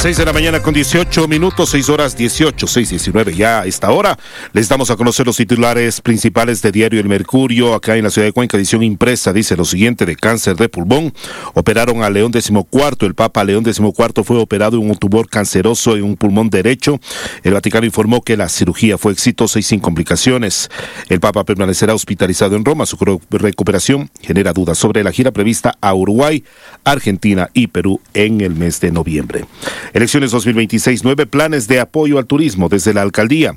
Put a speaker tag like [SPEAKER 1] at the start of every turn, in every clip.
[SPEAKER 1] 6 de la mañana con 18 minutos, 6 horas 18, 6:19. Ya a esta hora les damos a conocer los titulares principales de Diario El Mercurio. Acá en la ciudad de Cuenca, edición impresa, dice lo siguiente: de cáncer de pulmón. Operaron a León XIV. El Papa León XIV fue operado en un tumor canceroso en un pulmón derecho. El Vaticano informó que la cirugía fue exitosa y sin complicaciones. El Papa permanecerá hospitalizado en Roma. Su recuperación genera dudas sobre la gira prevista a Uruguay, Argentina y Perú en el mes de noviembre. Elecciones 2026, 9 planes de apoyo al turismo desde la alcaldía.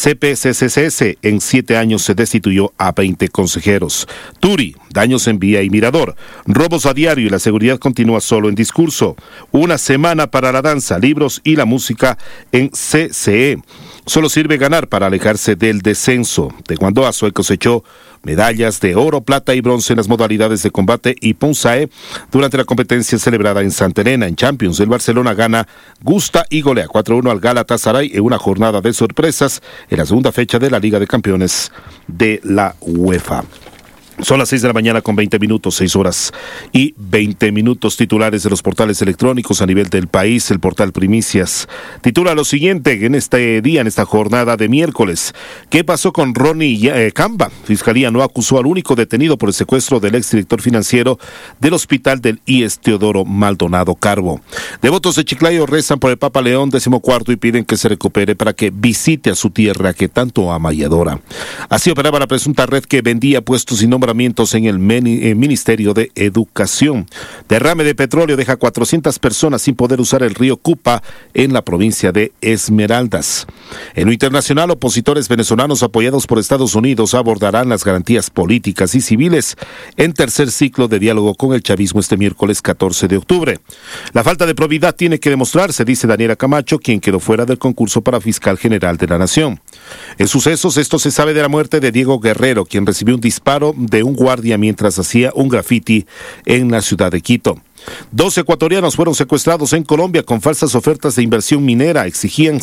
[SPEAKER 1] CPCCS, en 7 años se destituyó a 20 consejeros. Turi, daños en vía y mirador. Robos a diario y la seguridad continúa solo en discurso. Una semana para la danza, libros y la música en CCE. Solo sirve ganar para alejarse del descenso. Taekwondo Azuay cosechó medallas de oro, plata y bronce en las modalidades de combate y punzae durante la competencia celebrada en Santa Elena. En Champions, el Barcelona gana, gusta y golea 4-1 al Galatasaray en una jornada de sorpresas en la segunda fecha de la Liga de Campeones de la UEFA. Son las 6 de la mañana con 20 minutos, 6 horas y 20 minutos. Titulares de los portales electrónicos a nivel del país. El portal Primicias titula lo siguiente en este día, en esta jornada de miércoles: ¿qué pasó con Ronnie Camba? Fiscalía no acusó al único detenido por el secuestro del exdirector financiero del hospital del IES, Teodoro Maldonado Carbo. Devotos de Chiclayo rezan por el Papa León XIV y piden que se recupere para que visite a su tierra que tanto ama y adora. Así operaba la presunta red que vendía puestos y nombramientos en el Ministerio de Educación. Derrame de petróleo deja 400 personas sin poder usar el río Cupa en la provincia de Esmeraldas. En lo internacional, opositores venezolanos apoyados por Estados Unidos abordarán las garantías políticas y civiles en tercer ciclo de diálogo con el chavismo este miércoles 14 de octubre. La falta de probidad tiene que demostrarse, dice Daniela Camacho, quien quedó fuera del concurso para fiscal general de la Nación. En sucesos, esto se sabe de la muerte de Diego Guerrero, quien recibió un disparo de un guardia mientras hacía un graffiti en la ciudad de Quito. 2 ecuatorianos fueron secuestrados en Colombia con falsas ofertas de inversión minera. Exigían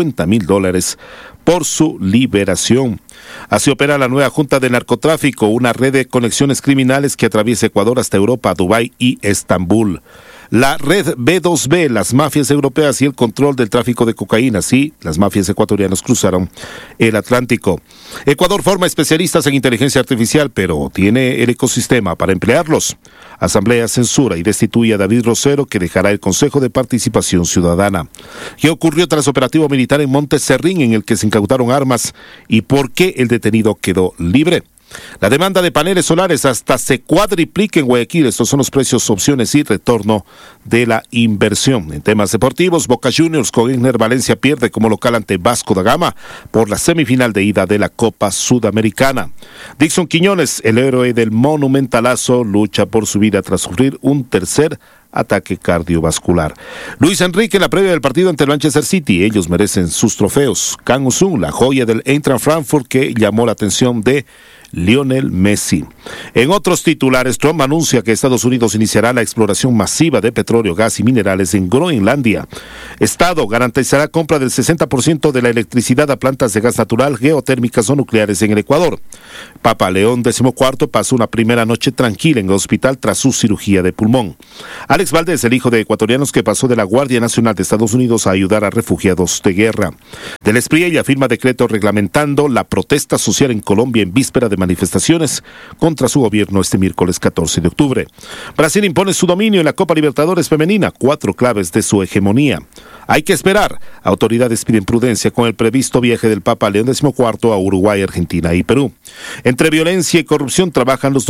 [SPEAKER 1] $50,000 por su liberación. Así opera la nueva Junta de Narcotráfico, una red de conexiones criminales que atraviesa Ecuador hasta Europa, Dubái y Estambul. La red B2B, las mafias europeas y el control del tráfico de cocaína. Sí, las mafias ecuatorianas cruzaron el Atlántico. Ecuador forma especialistas en inteligencia artificial, pero tiene el ecosistema para emplearlos. Asamblea censura y destituye a David Rosero, que dejará el Consejo de Participación Ciudadana. ¿Qué ocurrió tras operativo militar en Monte Serrín, en el que se incautaron armas, y por qué el detenido quedó libre? La demanda de paneles solares hasta se cuadriplica en Guayaquil. Estos son los precios, opciones y retorno de la inversión. En temas deportivos, Boca Juniors con Igner Valencia pierde como local ante Vasco da Gama por la semifinal de ida de la Copa Sudamericana. Dixon Quiñones, el héroe del monumentalazo, lucha por su vida tras sufrir un tercer ataque cardiovascular. Luis Enrique en la previa del partido ante el Manchester City. Ellos merecen sus trofeos. Kang Usung, la joya del Eintracht Frankfurt, que llamó la atención de Lionel Messi. En otros titulares, Trump anuncia que Estados Unidos iniciará la exploración masiva de petróleo, gas y minerales en Groenlandia. Estado garantizará compra del 60% de la electricidad a plantas de gas natural, geotérmicas o nucleares en el Ecuador. Papa León XIV pasó una primera noche tranquila en el hospital tras su cirugía de pulmón. Alex Valdés, el hijo de ecuatorianos que pasó de la Guardia Nacional de Estados Unidos a ayudar a refugiados de guerra. Del Espriella firma decreto reglamentando la protesta social en Colombia en víspera de manifestaciones contra su gobierno este miércoles 14 de octubre. Brasil impone su dominio en la Copa Libertadores Femenina, 4 claves de su hegemonía. Hay que esperar. Autoridades piden prudencia con el previsto viaje del Papa León XIV a Uruguay, Argentina y Perú. Entre violencia y corrupción trabajan los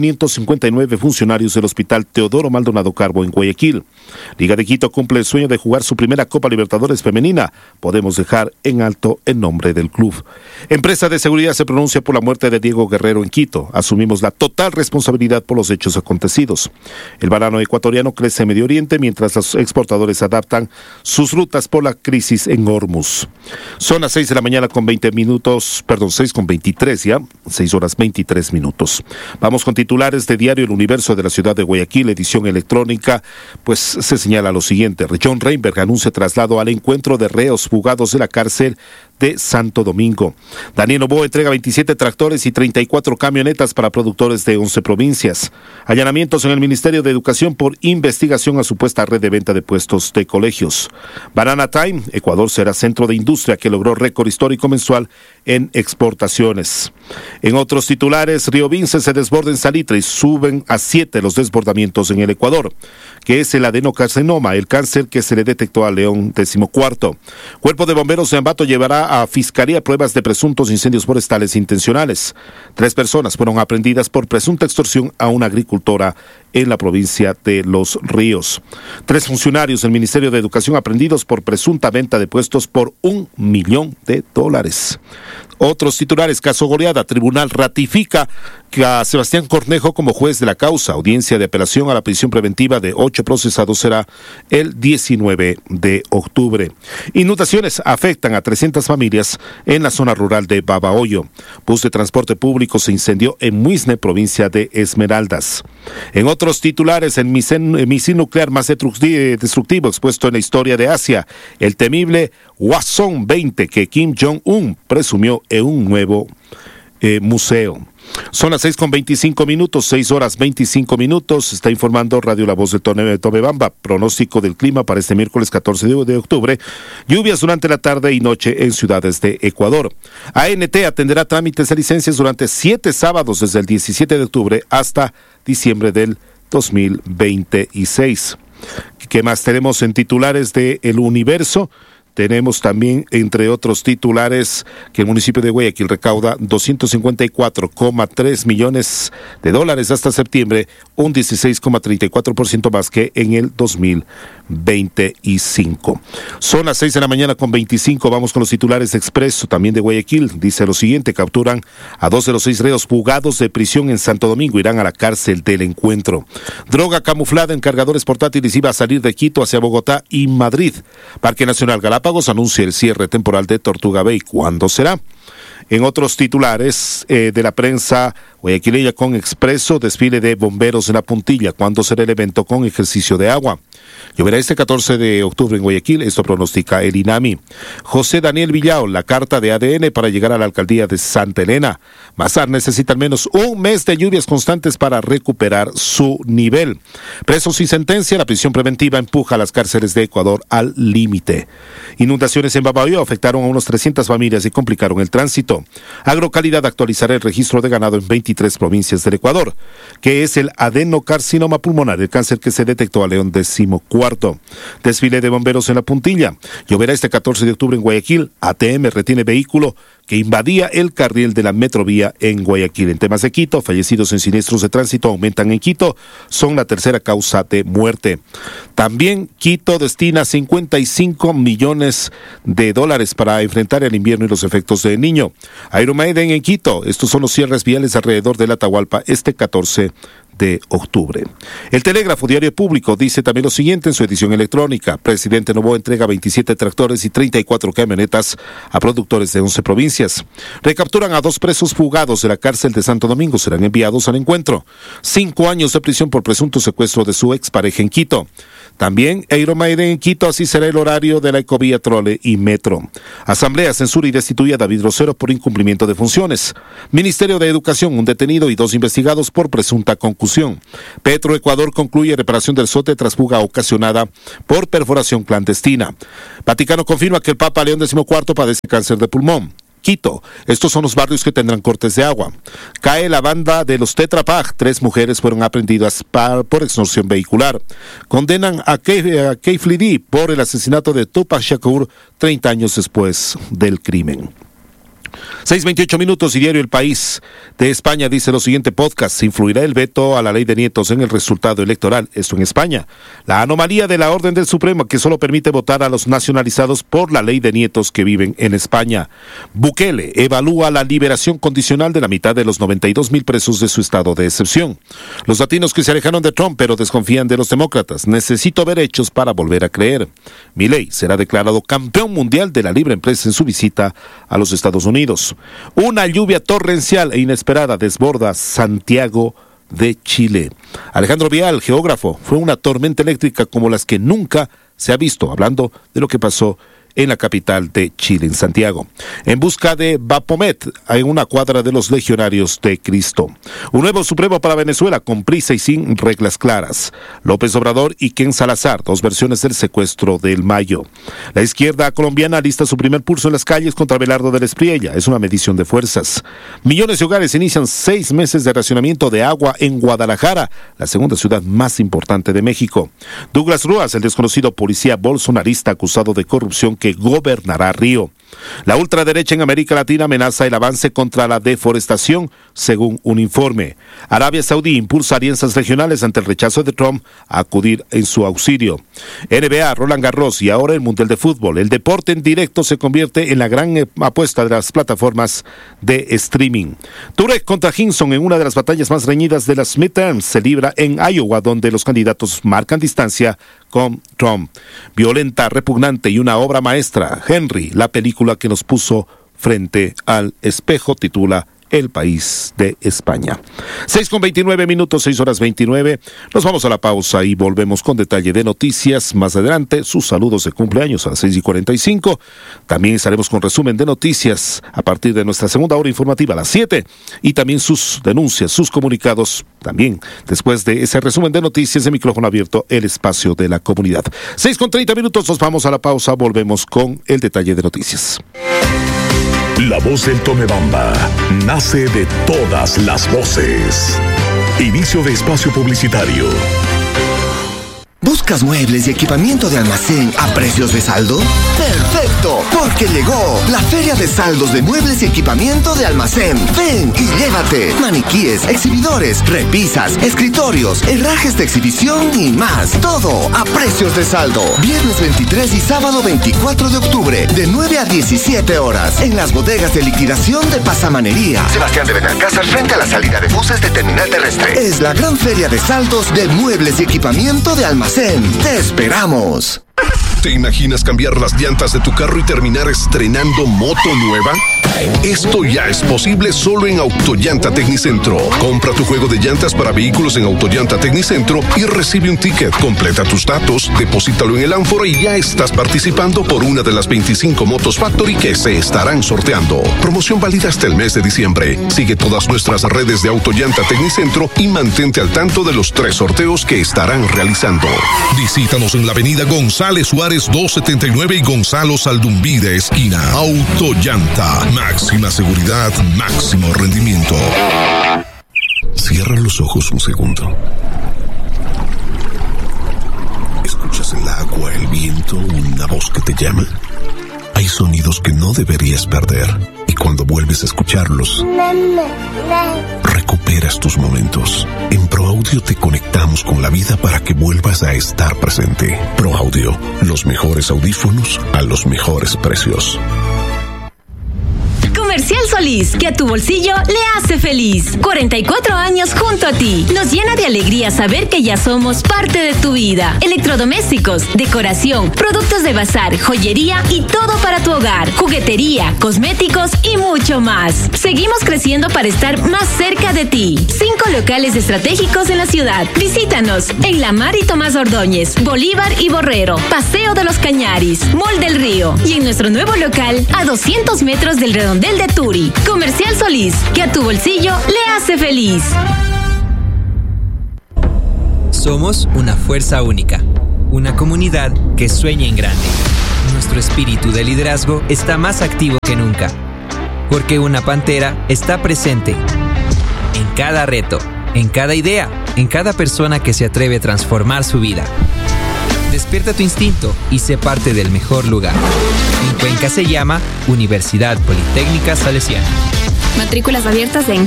[SPEAKER 1] 2.559 funcionarios del Hospital Teodoro Maldonado Carbo en Guayaquil. Liga de Quito cumple el sueño de jugar su primera Copa Libertadores Femenina. Podemos dejar en alto el nombre del club. Empresa de seguridad se pronuncia por la muerte de Diego Guerrero en Quito. Asumimos la total responsabilidad por los hechos acontecidos. El banano ecuatoriano crece en Medio Oriente mientras los exportadores adaptan sus rutas por la crisis en Hormuz. Son las 6 de la mañana con 20 minutos, 6 con 23 ya, 6 horas 23 minutos. Vamos con titulares de Diario El Universo de la ciudad de Guayaquil, edición electrónica, pues se señala lo siguiente: John Reinberg anuncia traslado al encuentro de reos fugados de la cárcel de Santo Domingo. Daniel Noboa entrega 27 tractores y 34 camionetas para productores de 11 provincias. Allanamientos en el Ministerio de Educación por investigación a supuesta red de venta de puestos de colegios. Banana Time, Ecuador será centro de industria que logró récord histórico mensual en exportaciones. En otros titulares, Río Vince se desborda en Salitre y suben a 7 los desbordamientos en el Ecuador, que es el adenocarcinoma, el cáncer que se le detectó a León XIV. Cuerpo de Bomberos de Ambato llevará a Fiscalía pruebas de presuntos incendios forestales intencionales. 3 personas fueron aprehendidas por presunta extorsión a una agricultora en la provincia de Los Ríos. 3 funcionarios del Ministerio de Educación aprehendidos por presunta venta de puestos por $1 millón. Otros titulares, caso goleada, tribunal ratifica que a Sebastián Cornejo como juez de la causa. Audiencia de apelación a la prisión preventiva de 8 procesados será el 19 de octubre. Inundaciones afectan a 300 familias en la zona rural de Babahoyo. Bus de transporte público se incendió en Muisne, provincia de Esmeraldas. En otros titulares, el misil nuclear más destructivo expuesto en la historia de Asia, el temible Hwasong 20 que Kim Jong-un presumió en un nuevo museo. Son las 6:25, 6 horas 25 minutos. Está informando Radio La Voz de Tobebamba. Pronóstico del clima para este miércoles 14 de octubre. Lluvias durante la tarde y noche en ciudades de Ecuador. ANT atenderá trámites de licencias durante 7 sábados desde el 17 de octubre hasta diciembre del 2026. ¿Qué más tenemos en titulares de El Universo? Tenemos también, entre otros titulares, que el municipio de Guayaquil recauda $254,3 millones hasta septiembre, un 16,34% más que en el 2025. Son las 6:25 a.m. Vamos con los titulares de Expreso, también de Guayaquil. Dice lo siguiente: capturan a 2 de los 6 reos fugados de prisión en Santo Domingo, irán a la cárcel del Encuentro. Droga camuflada en cargadores portátiles iba a salir de Quito hacia Bogotá y Madrid. Parque Nacional Galápagos anuncia el cierre temporal de Tortuga Bay. ¿Cuándo será? En otros titulares de la prensa guayaquileña con Expreso, desfile de bomberos en la Puntilla. ¿Cuándo será el evento con ejercicio de agua? Lloverá este 14 de octubre en Guayaquil, esto pronostica el INAMI. José Daniel Villao, la carta de ADN para llegar a la alcaldía de Santa Elena. Mazar necesita al menos un mes de lluvias constantes para recuperar su nivel. Presos sin sentencia, la prisión preventiva empuja a las cárceles de Ecuador al límite. Inundaciones en Babahoyo afectaron a unos 300 familias y complicaron el tránsito. Agrocalidad actualizará el registro de ganado en 23 provincias del Ecuador, que es el adenocarcinoma pulmonar, el cáncer que se detectó a León XIV. Desfile de bomberos en la Puntilla. Lloverá este 14 de octubre en Guayaquil. ATM retiene vehículo que invadía el carril de la metrovía en Guayaquil. En temas de Quito, fallecidos en siniestros de tránsito aumentan en Quito, son la tercera causa de muerte. También Quito destina $55 millones para enfrentar el invierno y los efectos del Niño. Aeromaiden en Quito, estos son los cierres viales alrededor del Atahualpa este 14 de octubre. El Telégrafo, diario público, dice también lo siguiente en su edición electrónica: presidente Noboa entrega 27 tractores y 34 camionetas a productores de 11 provincias. Recapturan a 2 presos fugados de la cárcel de Santo Domingo, serán enviados al Encuentro. 5 años de prisión por presunto secuestro de su expareja en Quito. También Eiromaiden en Quito, así será el horario de la Ecovía, Trole y Metro. Asamblea censura y destituye a David Rosero por incumplimiento de funciones. Ministerio de Educación, un detenido y 2 investigados por presunta concusión. Petroecuador concluye reparación del SOTE tras fuga ocasionada por perforación clandestina. Vaticano confirma que el Papa León XIV padece cáncer de pulmón. Quito, estos son los barrios que tendrán cortes de agua. Cae la banda de los Tetra Pak, 3 mujeres fueron aprehendidas por extorsión vehicular. Condenan a Keith Lee por el asesinato de Tupac Shakur 30 años después del crimen. 6:28 y diario El País de España dice lo siguiente: podcast, influirá el veto a la ley de nietos en el resultado electoral, esto en España. La anomalía de la orden del Supremo que solo permite votar a los nacionalizados por la ley de nietos que viven en España. Bukele evalúa la liberación condicional de la mitad de los 92,000 presos de su estado de excepción. Los latinos que se alejaron de Trump pero desconfían de los demócratas. Necesito ver hechos para volver a creer. Milei será declarado campeón mundial de la libre empresa en su visita a los Estados Unidos. Una lluvia torrencial e inesperada desborda Santiago de Chile. Alejandro Vial, geógrafo, fue una tormenta eléctrica como las que nunca se ha visto, hablando de lo que pasó en la capital de Chile, en Santiago, en busca de Vapomet, en una cuadra de los Legionarios de Cristo. Un nuevo Supremo para Venezuela, con prisa y sin reglas claras. López Obrador y Ken Salazar, dos versiones del secuestro del Mayo. La izquierda colombiana alista su primer pulso en las calles contra Abelardo del Espriella. Es una medición de fuerzas. Millones de hogares inician 6 meses de racionamiento de agua en Guadalajara, la segunda ciudad más importante de México. Douglas Ruas, el desconocido policía bolsonarista acusado de corrupción que gobernará Río. La ultraderecha en América Latina amenaza el avance contra la deforestación, según un informe. Arabia Saudí impulsa alianzas regionales ante el rechazo de Trump a acudir en su auxilio. NBA, Roland Garros y ahora el Mundial de Fútbol. El deporte en directo se convierte en la gran apuesta de las plataformas de streaming. Turek contra Hinson en una de las batallas más reñidas de las midterms se libra en Iowa, donde los candidatos marcan distancia con Trump. Violenta, repugnante y una obra maestra. Henry, la película que nos puso frente al espejo, titula El País de España. 6:29, 6:29. Nos vamos a la pausa y volvemos con detalle de noticias. Más adelante, sus saludos de cumpleaños a las 6:45. También estaremos con resumen de noticias a partir de nuestra segunda hora informativa a las 7. Y también sus denuncias, sus comunicados. También, después de ese resumen de noticias, de micrófono abierto, el espacio de la comunidad. 6:30, nos vamos a la pausa. Volvemos con el detalle de noticias.
[SPEAKER 2] La voz del Tomebamba nace de todas las voces. Inicio de espacio publicitario.
[SPEAKER 3] ¿Buscas muebles y equipamiento de almacén a precios de saldo? ¡Perfecto! Porque llegó la Feria de Saldos de Muebles y Equipamiento de Almacén. Ven y llévate maniquíes, exhibidores, repisas, escritorios, herrajes de exhibición y más. Todo a precios de saldo. Viernes 23 y sábado 24 de octubre, de 9 a 17 horas, en las bodegas de liquidación de Pasamanería. Sebastián de Benalcázar, frente a la salida de buses de Terminal Terrestre. Es la gran feria de saldos de muebles y equipamiento de almacén. ¡Te esperamos!
[SPEAKER 4] ¿Te imaginas cambiar las llantas de tu carro y terminar estrenando moto nueva? Esto ya es posible solo en Autollanta Tecnicentro. Compra tu juego de llantas para vehículos en Autollanta Tecnicentro y recibe un ticket. Completa tus datos, deposítalo en el ánfora y ya estás participando por una de las 25 motos Factory que se estarán sorteando. Promoción válida hasta el mes de diciembre. Sigue todas nuestras redes de Autollanta Tecnicentro y mantente al tanto de los 3 sorteos que estarán realizando. Visítanos en la avenida González Suárez 279 y Gonzalo Saldumbide esquina. Autollanta. Máxima seguridad, máximo rendimiento. Cierra los ojos un segundo. ¿Escuchas el agua, el viento, una voz que te llama? Hay sonidos que no deberías perder y cuando vuelves a escucharlos, recuperas tus momentos. En ProAudio te conectamos con la vida para que vuelvas a estar presente. ProAudio, los mejores audífonos a los mejores precios.
[SPEAKER 5] Comercial Solís, que a tu bolsillo le hace feliz. 44 años junto a ti. Nos llena de alegría saber que ya somos parte de tu vida. Electrodomésticos, decoración, productos de bazar, joyería y todo para tu hogar. Juguetería, cosméticos y mucho más. Seguimos creciendo para estar más cerca de ti. 5 locales estratégicos en la ciudad. Visítanos en La Mar y Tomás Ordóñez, Bolívar y Borrero, Paseo de los Cañaris, Mall del Río y en nuestro nuevo local a 200 metros del Redondel de Turi. Comercial Solís, que a tu bolsillo le hace feliz.
[SPEAKER 6] Somos una fuerza única, una comunidad que sueña en grande. Nuestro espíritu de liderazgo está más activo que nunca, porque una pantera está presente en cada reto, en cada idea, en cada persona que se atreve a transformar su vida. Despierta tu instinto y sé parte del mejor lugar. En Cuenca se llama Universidad Politécnica Salesiana.
[SPEAKER 7] Matrículas abiertas en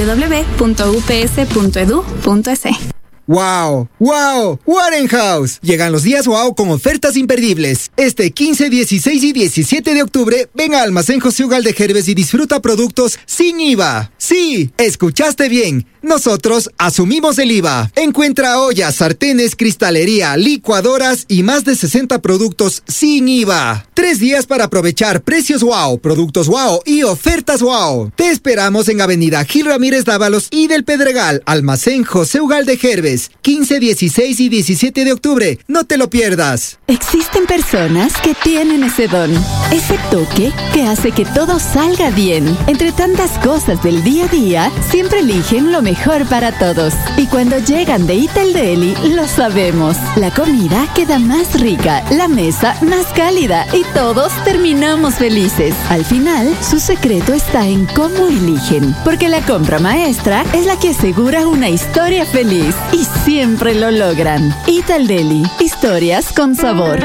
[SPEAKER 7] www.ups.edu.es.
[SPEAKER 8] ¡Wow! ¡Wow! Warenhouse. Llegan los días wow con ofertas imperdibles. Este 15, 16 y 17 de octubre, ven a Almacén José Ugalde-Herbes y disfruta productos sin IVA. Sí, escuchaste bien. Nosotros asumimos el IVA. Encuentra ollas, sartenes, cristalería, licuadoras y más de 60 productos sin IVA. 3 días para aprovechar precios wow, productos wow y ofertas wow. Te esperamos en Avenida Gil Ramírez Dávalos y del Pedregal, Almacén José Ugalde-Herbes. imperdibles. 15, 16 y 17 de octubre. No te lo pierdas.
[SPEAKER 9] Existen personas que tienen ese don, ese toque que hace que todo salga bien. Entre tantas cosas del día a día, siempre eligen lo mejor para todos. Y cuando llegan de Ital Deli, lo sabemos. La comida queda más rica, la mesa más cálida y todos terminamos felices. Al final, su secreto está en cómo eligen, porque la compra maestra es la que asegura una historia feliz y siempre lo logran. Ital Deli, historias con sabor.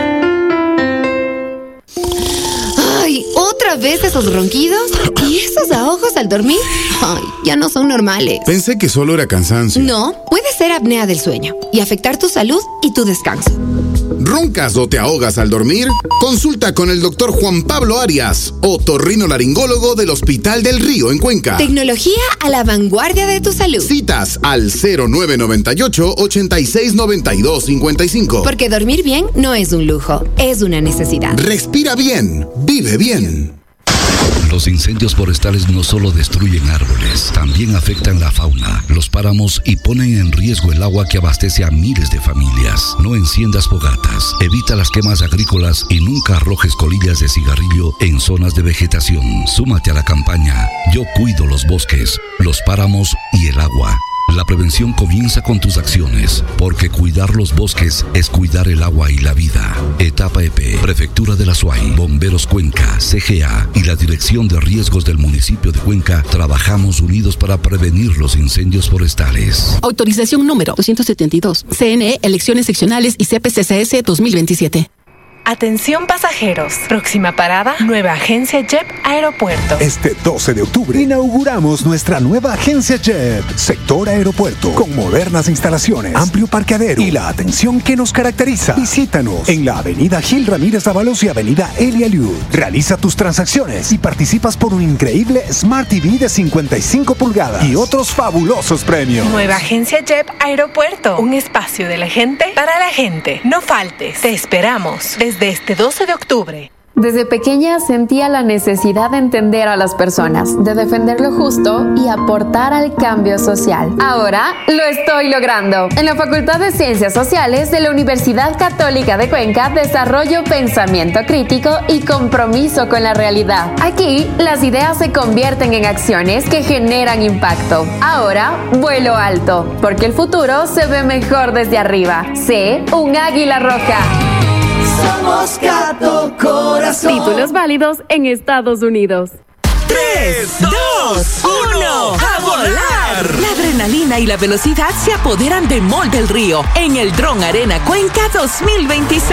[SPEAKER 10] Ay, ¿otra vez esos ronquidos? ¿Y esos ahogos al dormir? Ay, ya no son normales.
[SPEAKER 11] Pensé que solo era cansancio.
[SPEAKER 10] No, puede ser apnea del sueño y afectar tu salud y tu descanso.
[SPEAKER 11] ¿Roncas o te ahogas al dormir? Consulta con el doctor Juan Pablo Arias, otorrinolaringólogo del Hospital del Río en Cuenca.
[SPEAKER 10] Tecnología a la vanguardia de tu salud.
[SPEAKER 11] Citas al 0998-869255.
[SPEAKER 10] Porque dormir bien no es un lujo, es una necesidad.
[SPEAKER 11] Respira bien, vive bien.
[SPEAKER 12] Los incendios forestales no solo destruyen árboles, también afectan la fauna, los páramos y ponen en riesgo el agua que abastece a miles de familias. No enciendas fogatas, evita las quemas agrícolas y nunca arrojes colillas de cigarrillo en zonas de vegetación. Súmate a la campaña Yo cuido los bosques, los páramos y el agua. La prevención comienza con tus acciones, porque cuidar los bosques es cuidar el agua y la vida. Etapa EP, Prefectura de la SUAY, Bomberos Cuenca, CGA y la Dirección de Riesgos del municipio de Cuenca trabajamos unidos para prevenir los incendios forestales.
[SPEAKER 13] Autorización número 272. CNE, Elecciones Seccionales y CPCCS 2027.
[SPEAKER 14] Atención pasajeros. Próxima parada, nueva agencia JEP Aeropuerto.
[SPEAKER 15] Este 12 de octubre inauguramos nuestra nueva agencia JEP, sector aeropuerto, con modernas instalaciones, amplio parqueadero y la atención que nos caracteriza. Visítanos en la avenida Gil Ramírez Ábalos y avenida Elia Liud. Realiza tus transacciones y participas por un increíble Smart TV de 55 pulgadas y otros fabulosos premios.
[SPEAKER 14] Nueva agencia JEP Aeropuerto, un espacio de la gente para la gente. No faltes, te esperamos. Desde este 12 de octubre.
[SPEAKER 16] Desde pequeña sentía la necesidad de entender a las personas, de defender lo justo y aportar al cambio social. Ahora lo estoy logrando. En la Facultad de Ciencias Sociales de la Universidad Católica de Cuenca desarrollo pensamiento crítico y compromiso con la realidad. Aquí las ideas se convierten en acciones que generan impacto. Ahora vuelo alto, porque el futuro se ve mejor desde arriba. Sé un águila roja.
[SPEAKER 17] Somos Gato Corazón.
[SPEAKER 16] Títulos válidos en Estados Unidos.
[SPEAKER 17] 3, 2, 1, ¡a volar!
[SPEAKER 18] La adrenalina y la velocidad se apoderan de Mall del Río en el Dron Arena Cuenca 2026.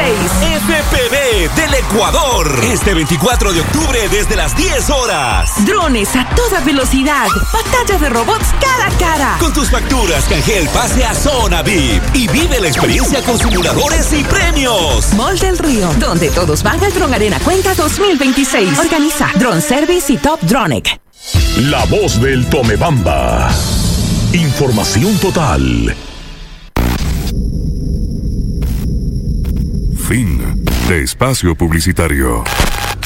[SPEAKER 19] FPV del Ecuador. Este 24 de octubre desde las 10 horas.
[SPEAKER 18] Drones a toda velocidad. Batalla de robots cara a cara.
[SPEAKER 19] Con tus facturas canjea el pase a Zona VIP y vive la experiencia con simuladores y premios.
[SPEAKER 18] Mall del Río, donde todos van al Dron Arena Cuenca 2026. Organiza Drone Service y Top Dronic.
[SPEAKER 2] La voz del Tomebamba. Información total. Fin de espacio publicitario.